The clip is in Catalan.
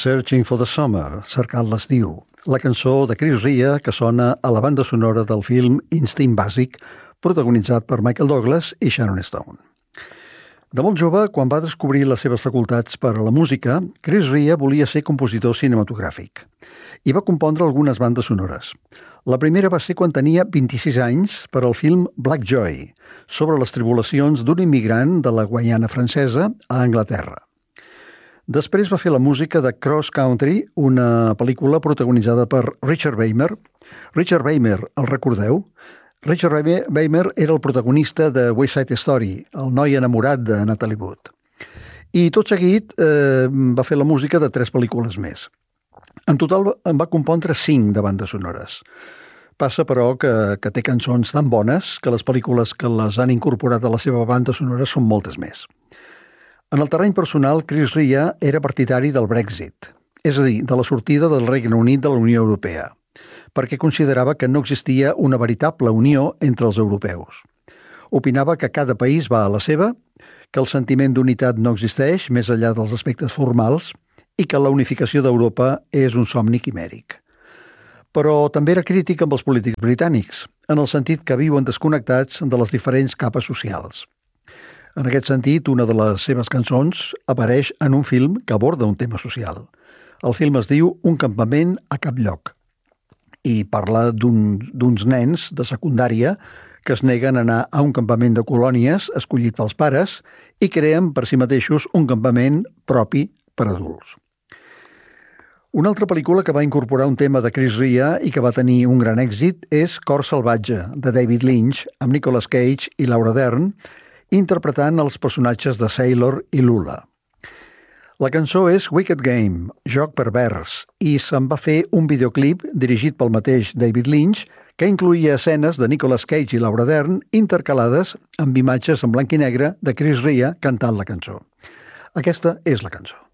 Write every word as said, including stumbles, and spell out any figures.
Searching for the Summer, cercant l'estiu, la cançó de Chris Rea que sona a la banda sonora del film Instint Bàsic, protagonitzat per Michael Douglas i Sharon Stone. De molt jove, quan va descobrir les seves facultats per a la música, Chris Rea volia ser compositor cinematogràfic i va compondre algunes bandes sonores. La primera va ser quan tenia vint-i-sis anys per al film Black Joy, sobre les tribulacions d'un immigrant de la Guaiana francesa a Anglaterra. Després va fer la música de Cross Country, una pel·lícula protagonitzada per Richard Beymer. Richard Beymer, el recordeu? Richard Beymer era el protagonista de West Side Story, el noi enamorat de Natalie Wood. I tot seguit eh, va fer la música de tres pel·lícules més. En total en va compondre cinc de bandes sonores. Passa, però, que, que té cançons tan bones que les pel·lícules que les han incorporat a la seva banda sonora són moltes més. En el terreny personal, Chris Rea era partidari del Brexit, és a dir, de la sortida del Regne Unit de la Unió Europea, perquè considerava que no existia una veritable unió entre els europeus. Opinava que cada país va a la seva, que el sentiment d'unitat no existeix més enllà dels aspectes formals i que la unificació d'Europa és un somni quimèric. Però també era crític amb els polítics britànics, en el sentit que viuen desconnectats de les diferents capes socials. En aquest sentit, una de les seves cançons apareix en un film que aborda un tema social. El film es diu Un campament a cap lloc i parla d'un, d'uns nens de secundària que es neguen a anar a un campament de colònies escollit pels pares i creen per si mateixos un campament propi per adults. Una altra pel·lícula que va incorporar un tema de Chris Rea i que va tenir un gran èxit és Cor salvatge, de David Lynch, amb Nicolas Cage i Laura Dern, interpretant els personatges de Sailor i Lula. La cançó és Wicked Game, Joc pervers, i se'n va fer un videoclip dirigit pel mateix David Lynch que incloïa escenes de Nicolas Cage i Laura Dern intercalades amb imatges en blanc i negre de Chris Rea cantant la cançó. Aquesta és la cançó.